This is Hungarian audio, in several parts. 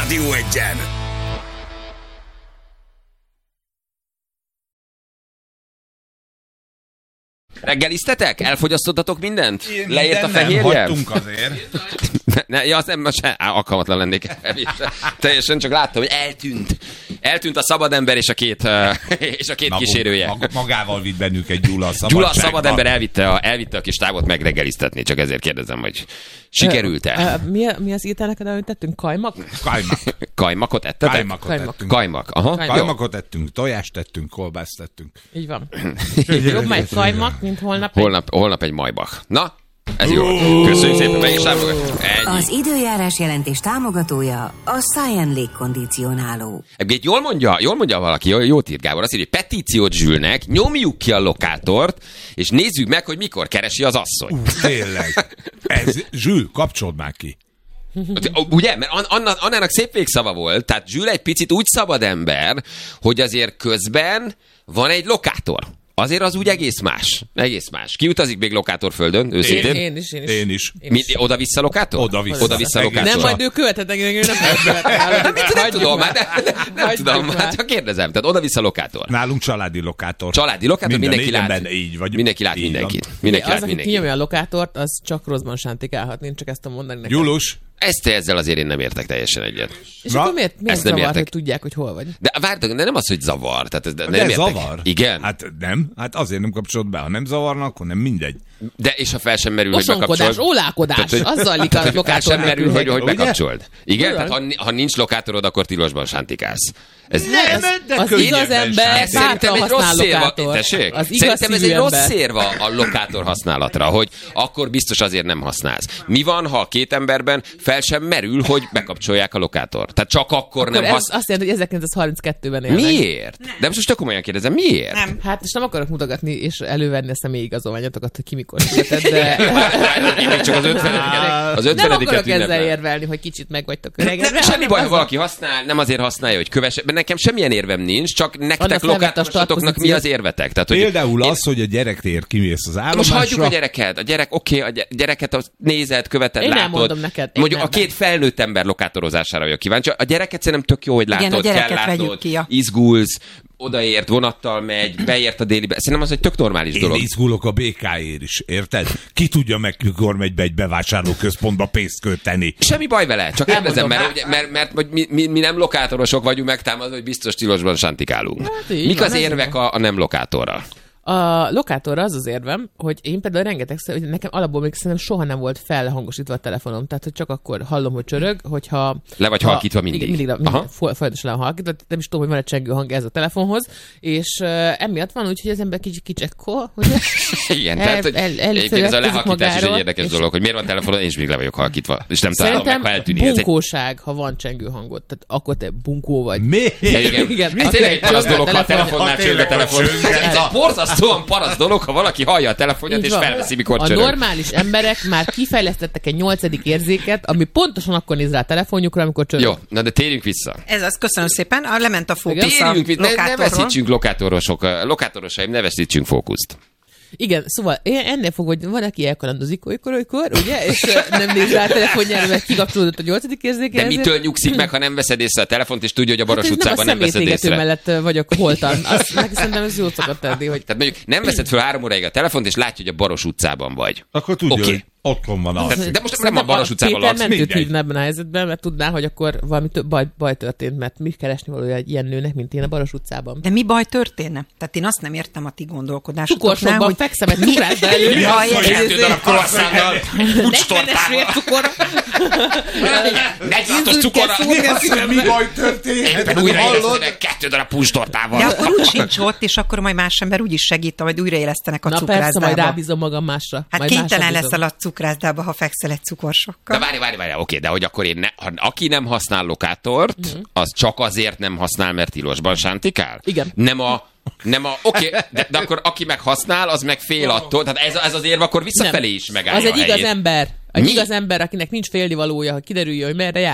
Rádió Egyen. Reggeliztetek? Elfogyasztottatok mindent? Leért a nem fehérje? hagytunk azért. Ja, az nem, most alkalmatlan lennék. Teljesen csak láttam, hogy eltűnt. Eltűnt a szabad ember és a két kísérője. Magával vitt bennük egy Gyula a szabadságban. Gyula a szabad ember elvitte a kis távot megreggeliztetni, csak ezért kérdezem, hogy sikerült-e? Mi az írtál amit tettünk? Kajmak? Kajmakot ettetek? Kajmakot ettünk. Kajmak, aha. Kajmakot ettünk, tojást tettünk, kolbászt tettünk. Így van. Jobb majd kajmak, mint holnap. Holnap egy Maybach. Na, ez jó. Köszönjük szépen, meg is támogatjuk. Az időjárás jelentés támogatója a Science légkondicionáló. Egyébként jól mondja valaki, jót írt Gábor, azt írja, hogy petíciót Zsülnek, nyomjuk ki a lokátort, és nézzük meg, hogy mikor keresi az asszony. Tényleg. Zsül, kapcsold már ki. Ugye? Mert Annának szép végszava volt, tehát Zsül egy picit úgy szabad ember, hogy azért közben van egy lokátor. Azért az úgy egész más. Egész más. Ki utazik még lokátorföldön, őszintén? Én is. Oda-vissza lokátor? Oda-vissza lokátor. Nem, majd ő követhet engem, ő nem követhet. Nem tudom, nem tudom, csak kérdezem. Tehát oda-vissza lokátor. Nálunk családi lokátor. Családi lokátor, mindenki lát. Így vagy. Mindenki lát mindenkit. Az, aki kinyomja a lokátort, az csak rosszban sántikálhat. Én csak ezt tudom mondani neked. Julus. Ezzel azért én nem értek teljesen egyet. És akkor miért zavar, hogy tudják, hogy hol vagy? De várjátok, de nem az, hogy zavar. Tehát nem de értek. zavar? Igen. Hát nem. Hát azért nem kapcsolod be. Ha nem zavarna, akkor nem mindegy. De és ha fel sem merül, hogy bekapcsold. Ólálkodás, az zajlik a lokátor. Fel sem merül, hogy bekapcsold. Igen? Tudom. Tehát ha nincs lokátorod, akkor tilosban sántikálsz. Ez az igaz ember szerintem egy rossz érva. Tessék? Szerintem ez egy rossz érva a lokátor használatra, hogy akkor biztos azért nem használsz. Mi van, ha a két emberben fel sem merül, hogy bekapcsolják a lokátort? Tehát csak akkor nem használsz. Azt jelenti, hogy 1932-ben élnek. Miért? De most csak komolyan kérdezem, miért? Nem. Hát most nem akarok mutogatni és elővenni a személyigazolványotokat, hogy ki mikor született, de... Még csak az 50-et nem akarok ezzel érvelni, hogy kicsit meg vagytok öregedve. Semmi baj, ha valaki használ, nem azért használja, hogy kövesse. Nekem semmilyen érvem nincs, csak nektek lokátorosatoknak mi az érvetek? Tehát, például az, hogy a gyerekért kimész az állomásra. Most hagyjuk a gyereket. A gyerek, oké, a gyereket nézed, követed, én látod. Nem mondom neked. Mondjuk a két felnőtt ember lokátorozására vagyok kíváncsi. A gyereket szerintem tök jó, hogy látod, igen, kell látod, izgulsz, odaért, vonattal megy, beért a délibe. Szerintem az egy tök normális dolog. Én izgulok a BK-ért is, érted? Ki tudja meg, mikor megy be egy bevásárlóközpontba pénzt költeni. Semmi baj vele, csak kérdezem, mert mi nem lokátorosok vagyunk megtámadva, hogy biztos tilosban sántikálunk. Hát mik az érvek a nem lokátorral? A lokátorra az érvem, hogy én például rengetegszer, hogy nekem alapból még szerintem soha nem volt felhangosítva a telefonom, tehát hogy csak akkor hallom, hogy csörög, hogyha... Le vagy halkítva mindig. Mindig folyamatosan le van halkítva, nem is tudom, hogy van egy csengő hang ez a telefonhoz, és emiatt van úgy, hogy az ember kicsit kicsekkol, hogy igen, tehát hogy egyébként ez a lehalkítás is egy érdekes dolog, hogy miért van telefonon, én is még le vagyok halkítva, és nem találom meg, ha eltűnik. Bunkóság, ha van csengő hangot, tehát akkor te bunkó vagy. Mi? Igen. Ez tényleg egy parasz dolog, ha a telefonnál csörög a telefon. Ez a borzasztóan parasz dolog, ha valaki hallja a telefonját, és felveszi, mikor csörög. A normális emberek már kifejlesztettek egy 8. érzéket, ami pontosan akkor néz rá a telefonjukra, amikor csörög. Jó, na de térjünk vissza. Ez az, köszönöm szépen. Lement a fókusz a ne veszítsünk lokátorosaim, ne veszítsünk fókuszt. Igen, szóval ennél fog, hogy valaki elkalandozik olykor, ugye, és nem néz rá a telefonjára, mert kikapcsolódott a 8. érzéke. De mitől nyugszik meg, ha nem veszed észre a telefont, és tudja, hogy a Baros utcában nem veszed észre? Mellett vagyok holtan. Azt neki szerintem ez jót szokott tenni, hogy... Tehát mondjuk nem veszed föl 3 óráig a telefont, és látja, hogy a Baros utcában vagy. Akkor tudja, hogy otthon van az. De most nem a Baros utcában laksz. Péter mentőt hívna ebben a helyzetben, mert tudná, hogy akkor valami baj történt, mert mi keresni valója egy ilyen nőnek, mint én a Baros utcában. De mi baj történne? Tehát én azt nem értem a ti gondolkodásotoknál, Cukorsokban fekszem egy cukrászda elő. Mi az, hogy 2 darab croissantal, bucstortával. 40-es cukorra. 46-os cukorra. Mi baj történt? Éppen újraélesztenek 2 darab puncstortával. De akkor úgy sincs ott, és akkor majd más ember úgy is segít, hogy újraélesztenek a cukrászdába. Na persze, majd rábízom magam másra. Hát kénytelen leszel a cukrászdába, ha fekszel egy cukorsokkal. De várj, oké, de hogy akkor aki nem használ lokátort, az csak azért nem használ, mert tilosban sántikál? Igen. Oké, de akkor aki meg használ, az meg fél attól. Tehát ez az érv, akkor visszafelé is megállja az egy a helyét. igaz ember. Egy igaz ember, akinek nincs félnivalója, ha kiderüljön, hogy merre jár.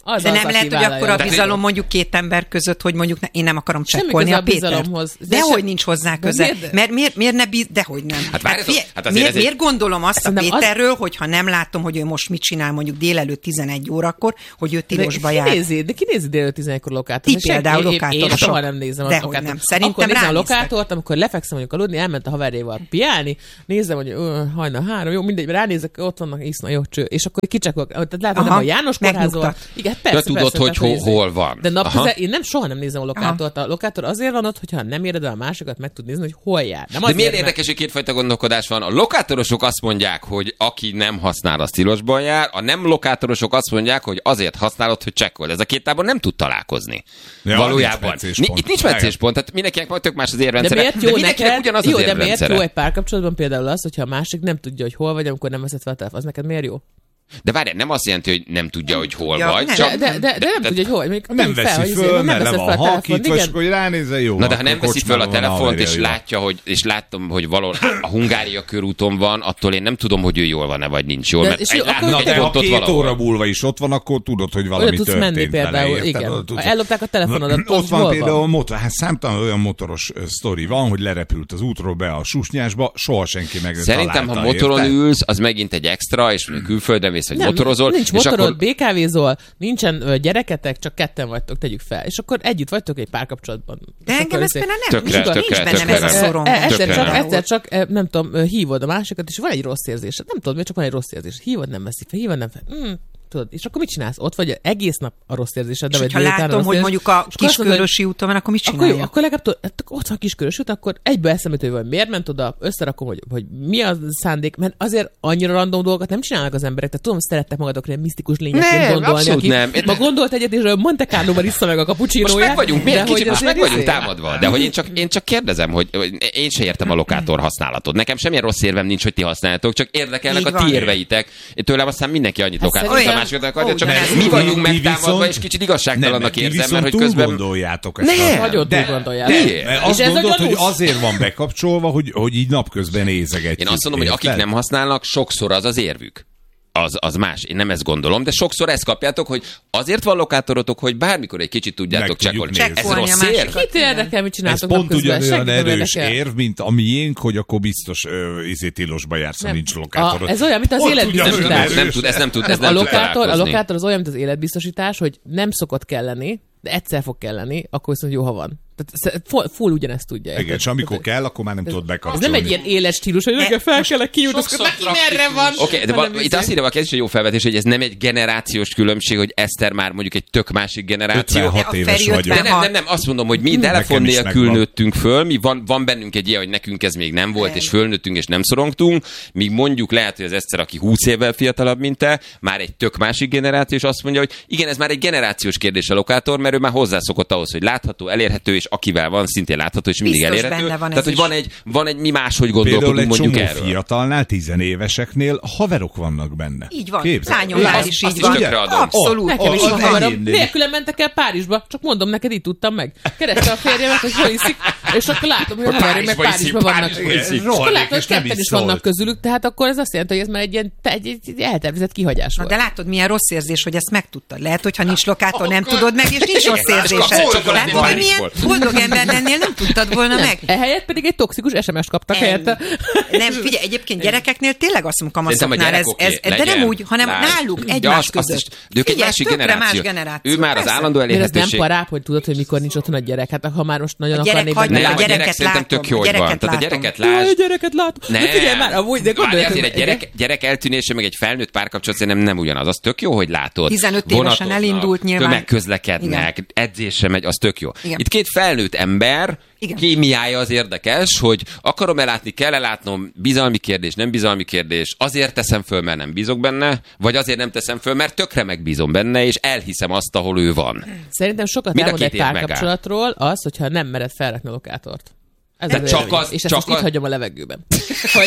Az De az, nem aki lehet, hogy vállalja. akkor a Tehát bizalom mondjuk két ember között, hogy mondjuk én nem akarom Semmi csekkolni köze a a Pétert. bizalomhoz. De Dehogy se- nincs hozzá De köze. miért? Miért ne dehogy nem. Hát várjatok, figyelj, hát azért ez egy- miért gondolom azt a Szerintem Péterről, hogyha nem látom, hogy ő most mit csinál mondjuk délelőtt 11 órakor, hogy ő tilosba jár. De ki nézi délőtt 11-kor Lokátort? Ti például Én Lokátorosok. soha nem nézem a Dehogy Lokátort. nem. Szerintem akkor nézem a ránéztek. Lokátort, amikor lefekszem mondjuk aludni, elment a haverjával piálni, nézem, hogy hajnal 3, jó, mindegy, ránézek, ott vannak, iszna, jó cső, és akkor kicsekol. Tehát látod, nem Aha, a János kórházol. megnyugtat. Igen, persze, tudod, persze, hogy persze, hol van. De Aha. napközel én nem soha nem nézem a Lokátort. A Lokátor azért van ott, hogyha nem éred el a másikat, meg tud nézni, hogy hol jár. Nem De azért, miért mert- érdekes, hogy kétfajta gondolkodás van? A lokátorosok azt mondják, hogy aki nem használ, az tilosban jár, a nem lokátorosok azt mondják, hogy azért használod, hogy csekkold. Ez a két tábor nem tud találkozni. Ja, Valójában. nincs meccéspont. Itt nincs meccéspont, tehát mindenkinek majd tök más az De érrendszere. miért jó mindenkinek neked? ugyanaz Jó, az de miért érrendszere. jó egy párkapcsolatban például az, hogyha a másik nem tudja, hogy hol vagy, amikor nem veszed fel a telefon. Az neked miért jó? De várjál, nem azt jelenti, hogy nem tudja, hogy hol Ja, vagy. nem. Csak... De nem tudja, hogy hol. Még Nem tegyük fel, veszi hogy föl, nem mert le veszed van fel a telefont. halkítva, és Igen. akkor ránézze, jó. Na de ha nem akkor veszi föl a kocsmában van, telefont, és haverja, jó. látja, és látom, hogy valahol a Hungária körúton van, attól én nem tudom, hogy ő jól van-e, vagy nincs jól. De- Mert és egy jó, akkor- látok Na egy de ha pontot 2 valahol. óra múlva is ott van, akkor tudod, hogy valami Oda tudsz történt menni vele, például, érted? igen. Oda tudsz- Ellopták a telefonodat, Ott tudod, van hol például motor, hát számtalan olyan motoros sztori van, hogy lerepült az útról be a susnyásba, soha senki meg nem Szerintem, ha találta, motoron érted? ülsz, az megint egy extra, és mondjuk külföldre mész, vagy motorozol. Nincs és motorod, akkor BKV-zol, nincsen gyereketek, csak ketten vagytok, tegyük fel. És akkor együtt vagytok egy párkapcsolatban. De És engem akkor ez például nem, Tökre, nincs tökre, bennem tökre. ez a szorom. Tökre. Egyszer csak, nem tudom, hívod a másikat, és van egy rossz érzésed. Nem tudod, miért csak van egy rossz érzés. Hívod, nem veszik fel, hívod, nem fel. Tudod, és akkor mit csinálsz? Ott vagy egész nap a rossz érzésed. És vagy hogyha délután a látom, rossz hogy érzés, mondjuk a és akkor azt mondod, hogy Kiskörösi úton van, akkor mit Akkor jó, csináljak? akkor legalább tudod, ott van Kiskörös út, akkor egyből eszembe jut, hogy miért ment oda, összerakom, hogy mi a szándék, mert azért annyira random dolgokat nem csinálnak az emberek. Tehát tudom, hogy szerettek magadokra ilyen misztikus lényekként Nem, gondolni, abszolút aki nem. ma gondolt egyet, és Monte Carlo-ban issza meg a cappuccinóját. most meg vagyunk, miért de hogy kicsit most meg azért vagyunk izé- támadva, de hogy én csak kérdezem, hogy én se értem a lokátor használatot. Nekem semmilyen rossz érvem nincs, hogy ti használjátok, csak érdekelnek Így a van. ti érveitek. Tőlem aztán mindenki annyit Hát lokátor, a szerintem- másikat akarja, Ó, csak de nem. mi vagyunk Ti megtámadva, viszont- és kicsit igazságtalannak ti érzem, viszont mert hogy túl közben... gondoljátok ezt. Nem. Nagyon De- túl gondoljátok. Miért? Mert És azt ez a gondolod, hogy gyanús. azért van bekapcsolva, hogy így napközben nézegetjük. Én azt mondom, hogy akik nem használnak, sokszor az érvük. Az más. Én nem ezt gondolom, de sokszor ezt kapjátok, hogy azért van lokátorotok, hogy bármikor egy kicsit tudjátok Meg tudjuk csekkolni. nézni. Ez Csekkolni a rossz érv? másikat. Kit érdekel, mit Ez csináltok pont napközben? ugyanolyan Senkit nem erős érdekel. érv, mint a miénk, hogy akkor biztos tilosba jársz, ha Nem. nincs lokátorod. Ez olyan, mint az Pont életbiztosítás. ugyanolyan Nem erős. tud, ez nem tud A lokátor találkozni. az olyan, mint az életbiztosítás, hogy nem szokott kelleni, de egyszer fog kelleni, akkor viszont jó, ha van. Tehát full ugyanezt tudja. Igen, és amikor kell, akkor már nem tudod Ez bekapcsolni. nem egy ilyen életstílus, hogy reggel fel kell kijutni, akkor neki merre van. Oké, de hanem itt azt írja, hogy ez is egy jó felvetés, hogy ez nem egy generációs különbség, hogy Eszter már mondjuk egy tök másik generáció. 56 A éves Feri vagyok. De nem, azt mondom, hogy mi telefon Nekem is nélkül megvan. nőttünk föl, mi van bennünk egy ilyen, hogy nekünk ez még nem volt, és fölnőttünk, és nem szorongtunk, míg mondjuk lehet, hogy az Eszter, aki 20 évvel fiatalabb, mint te, már egy tök másik generáció, és azt mondja, hogy igen, ez már egy generációs kérdés a lokátor, mert ő már hozzászokott ahhoz, hogy látható, elérhető, és akivel van, szintén látható, és mindig Biztos elérhető. benne van Tehát, ez hogy is. van egy mi máshogy Például gondolkodunk egy mondjuk csomó erről. fiatalnál, 10 éveseknél haverok vannak benne. Így van. Képzeld. Lányomnál Azt- is azt így is van. tökre adom. Abszolút. Nekem is Az van haverom. enyémnél. Nélküle mentek el Párizsba. Csak mondom neked, így tudtam meg. Kereste a férjemet, hogy hol iszik, és akkor látom, hogy a haverjaim meg Párizsba vannak. iszik. Akkor látom, hogy És nem ketten is szólt. vannak közülük, tehát akkor ez azt jelenti, hogy ez már egy ilyen egy eltervezett kihagyás Na, volt. de látod, milyen rossz érzés, hogy ezt megtudtad. Lehet, hogyha nincs lokátor, nem tudod meg, és nincs rossz Igen, és érzésed. kapsz csak a Látod, hogy milyen Párizsból. boldog ember lennél, nem tudtad volna meg. Ehelyett pedig egy toxikus SMS-t kaptak helyette. Nem, figyelj, egyébként gyerekeknél tényleg azt mondom, Szerintem a kamaszoknál gyerek ez, oké, de nem legyen, úgy, hanem lásd. náluk Ja, egymás azt között. is. De ők egy Figyelj, másik tökre generáció. más generáció. Ő már az Persze. állandó Mert ez nem elérhetőség. parább, hogy tudod, hogy mikor nincs otthon a gyerek. Hát ha már most nagyon A gyerek akarnék hagyja, benne Nem, a a gyerek gyereket szerintem tök látom, jó, a hogy van. gyereket Tehát a látom. gyereket Jaj, lásd. gyereket látom. Nem. De figyelj már, amúgy, de gondolj, Várj, azért egy gyerek eltűnése, meg egy felnőtt párkapcsolat szerintem nem ugyanaz. Az tök jó, hogy látod. 15 évesen Vonatoznak, elindult nyilván. Tömegközlekednek, edzésre megy, az tök jó. Igen. Itt két felnőtt ember, Igen. kémiája az érdekes, hogy akarom-e látni, kell-e látnom, bizalmi kérdés, nem bizalmi kérdés, azért teszem föl, mert nem bízok benne, vagy azért nem teszem föl, mert tökre megbízom benne, és elhiszem azt, ahol ő van. Szerintem sokat Mind a elmond két egy év megáll. párkapcsolatról az, hogyha nem mered felrakni a lokátort. Ez De az csak véleményem. az- és ezt csak most itt az- hagyom a levegőben. Hogy...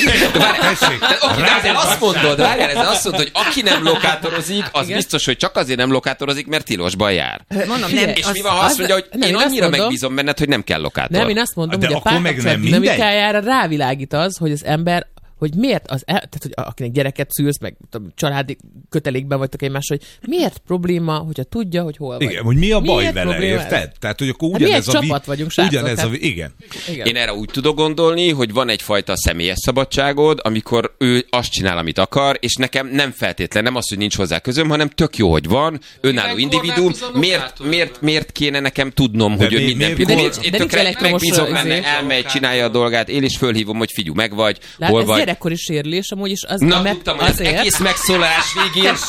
De ezzel azt mondod, várjál, ezzel azt mondod, hogy aki nem lokátorozik, az Igen. biztos, hogy csak azért nem lokátorozik, mert tilosban jár. Mondom, nem, Figyelj, És mi van, ha azt mondja, hogy nem, én azt annyira mondom- megbízom benned, hogy nem kell lokátor. Nem, én azt mondom, De hogy a akkor meg párkapcsolat nem mindegy? dinamikájára rávilágít az, hogy az ember hogy miért tehát, hogy akinek gyereket szülsz, meg családi kötelékben vagytok egymásra, hogy miért probléma, hogyha tudja, hogy hol vagy. Igen, hogy mi a baj Miért vele, probléma érted? Tehát, hogy akkor Hát mi ugyanez egy csapat vagyunk, srácok, ugyanez tehát- igen. Igen. Én erre úgy tudok gondolni, hogy van egyfajta személyes szabadságod, amikor ő azt csinál, amit akar, és nekem nem feltétlen, nem az, hogy nincs hozzá közöm, hanem tök jó, hogy van, önálló individuum. Miért kéne nekem tudnom, hogy ő minden miért- pillanat. de nincs elektromos megbízom benne, izé. elmegy, csinálja a dolgát, én is fölhívom, hogy figyelj, meg vagy, Lát, hol ez vagy. gyerekkori sérülés, amúgy is az, Na, mert tudtam, hogy az azért, egész megszólalás végén